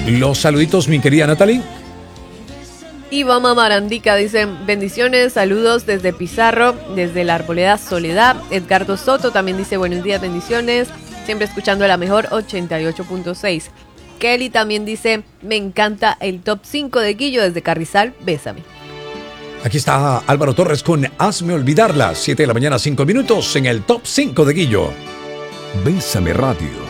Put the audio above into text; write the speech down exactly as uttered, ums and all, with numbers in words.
Los saluditos, mi querida Natalie. Y Mama Marandica dice, bendiciones, saludos desde Pizarro, desde la Arboleda Soledad. Edgardo Soto también dice, buenos días, bendiciones, siempre escuchando la mejor ochenta y ocho punto seis. Kelly también dice, me encanta el top cinco de Guillo desde Carrizal, bésame. Aquí está Álvaro Torres con Hazme Olvidarla, siete de la mañana, cinco minutos en el top cinco de Guillo. Bésame Radio.